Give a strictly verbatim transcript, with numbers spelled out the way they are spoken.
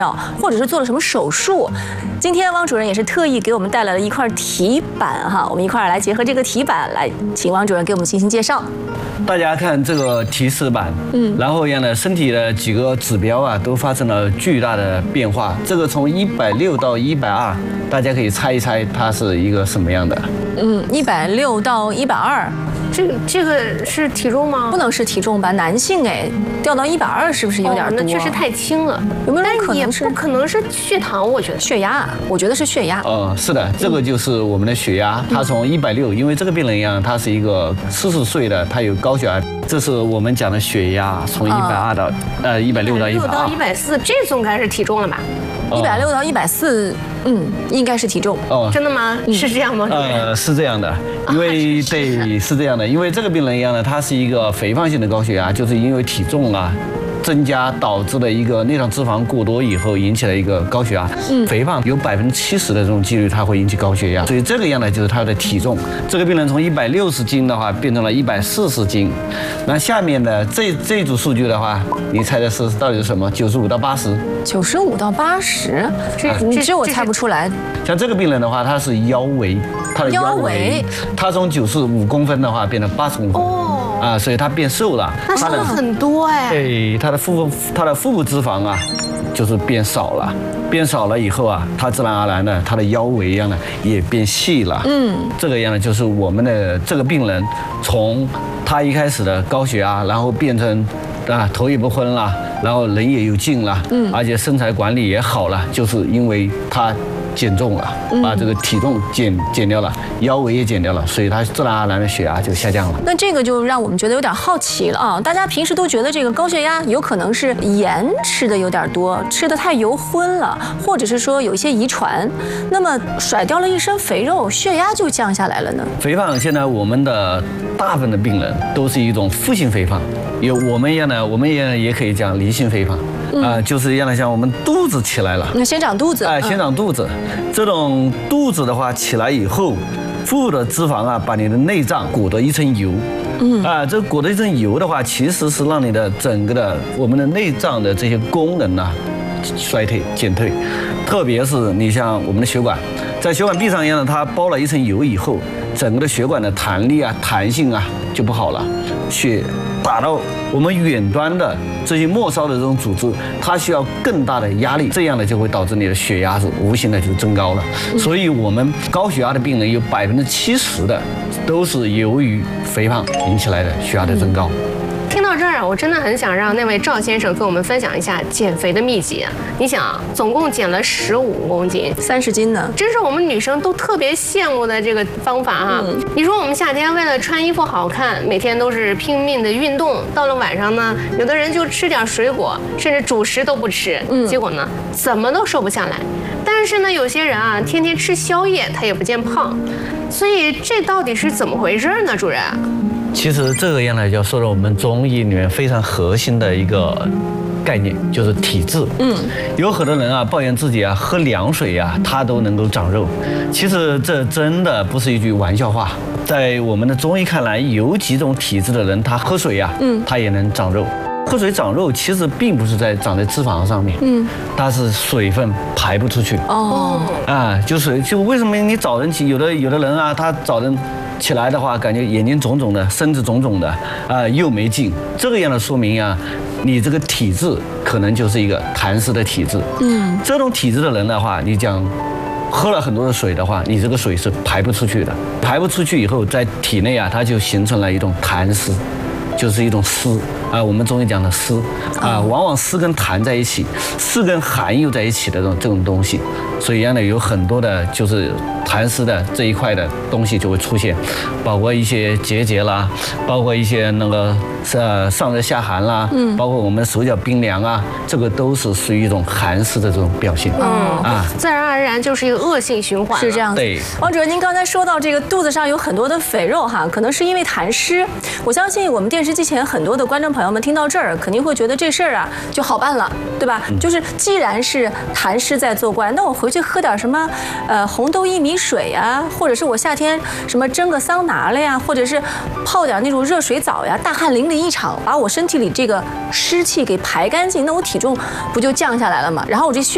或者是做了什么手术。今天汪主任也是特意给我们带来了一块题板哈，我们一块儿来结合这个题板来，请汪主任给我们进行介绍。 大家看这个提示板，嗯，然后一样的身体的几个指标啊都发生了巨大的变化。这个从一百六到一百二，大家可以猜一猜它是一个什么样的？ 嗯，一百六到一百二。 这个这个是体重吗？ 不能是体重吧？男性哎，掉到一百二是不是有点多？ 那确实太轻了。 有没有可能也不可能是血糖？我觉得血压，我觉得是血压。 呃，是的，这个就是我们的血压，它从一百六，因为这个病人一样，他是一个四十岁的，他有高血压，这是我们讲的血压，从一百二到呃一百六到一百二。 六到一百四，这总该是体重了吧？ 一百六到一百四，嗯，应该是体重。 哦， 真的吗？是这样吗？ 呃，是这样的，因为对，是这样的，因为这个病人一样呢，他是一个肥胖性的高血压，就是因为体重啊增加导致的一个内脏脂肪过多以后引起了一个高血压。嗯，肥胖有百分之七十的这种几率它会引起高血压，所以这个样呢就是他的体重。这个病人从一百六十斤的话变成了一百四十斤，那下面的这这一组数据的话，你猜的是到底是什么？九十五到八十？ 九十五到八十，这这我猜不出来。 像这个病人的话，他是腰围，他的腰围，他从九十五公分的话变成八十公分。哦。啊，所以他变瘦了。 那瘦了很多哎。 对，他的腹部他的腹部脂肪啊，就是变少了，变少了以后啊，他自然而然的他的腰围一样的也变细了。嗯，这个样呢就是我们的这个病人从他一开始的高血压，然后变成啊头也不昏了，然后人也有劲了，嗯，而且身材管理也好了，就是因为他减重了，把这个体重减减掉了，腰围也减掉了，所以他自然而然的血压就下降了。 那这个就让我们觉得有点好奇了啊！大家平时都觉得这个高血压有可能是盐吃的有点多，吃的太油荤了，或者是说有一些遗传，那么甩掉了一身肥肉，血压就降下来了呢？ 肥胖现在我们的大部分的病人都是一种负性肥胖，有我们一样的，我们也也可以讲离性肥胖。啊、呃，就是一样的，像我们肚子起来了， 那先长肚子， 哎、呃，先长肚子，这种肚子的话起来以后，腹部的脂肪啊，把你的内脏裹得一层油，嗯，啊、呃，这裹得一层油的话，其实是让你的整个的我们的内脏的这些功能呢、啊、衰退减退，特别是你像我们的血管，在血管壁上一样的，它包了一层油以后，整个的血管的弹力啊、弹性啊就不好了，血打到我们远端的这些末梢的这种组织，它需要更大的压力，这样呢就会导致你的血压是无形的就增高了。所以，我们高血压的病人有百分之七十的都是由于肥胖引起来的血压的增高。 听到这儿啊，我真的很想让那位赵先生跟我们分享一下减肥的秘籍。你想，总共减了十五公斤， 三十斤呢， 真是我们女生都特别羡慕的这个方法哈。嗯、你说我们夏天为了穿衣服好看，每天都是拼命的运动，到了晚上呢，有的人就吃点水果，甚至主食都不吃，嗯、结果呢，怎么都瘦不下来。但是呢，有些人啊，天天吃宵夜，他也不见胖，所以这到底是怎么回事呢，主任？ 其实这个样呢，要说到我们中医里面非常核心的一个概念，就是体质。嗯，有很多人啊抱怨自己啊喝凉水啊，他都能够长肉。其实这真的不是一句玩笑话，在我们的中医看来，有几种体质的人，他喝水啊，嗯，他也能长肉。喝水长肉其实并不是在长在脂肪上面，嗯，它是水分排不出去。哦，啊，就是就为什么你早晨起有的有的人啊，他早晨起来的话，感觉眼睛肿肿的，身子肿肿的，啊，又没劲，这个样的说明啊，你这个体质可能就是一个痰湿的体质。嗯，这种体质的人的话，你讲喝了很多的水的话，你这个水是排不出去的，排不出去以后，在体内啊，它就形成了一种痰湿。就是一种湿啊，我们中医讲的湿啊，往往湿跟痰在一起，湿跟寒又在一起的这种这种东西，所以一样的有很多的就是痰湿的这一块的东西就会出现，包括一些结节啦，包括一些那个呃上热下寒啦，嗯，包括我们手脚冰凉啊，这个都是属于一种寒湿的这种表现。 嗯啊，自然而然就是一个恶性循环。 是这样。 对， 王主任，您刚才说到这个肚子上有很多的肥肉哈，可能是因为痰湿。我相信我们电视机前很多的观众朋友们听到这儿，肯定会觉得这事儿啊就好办了，对吧？嗯、就是既然是痰湿在作怪，那我回去喝点什么呃红豆薏米水呀、啊，或者是我夏天什么蒸个桑拿了呀，或者是泡点那种热水澡呀，大汗淋漓一场，把我身体里这个湿气给排干净，那我体重不就降下来了吗？然后我这血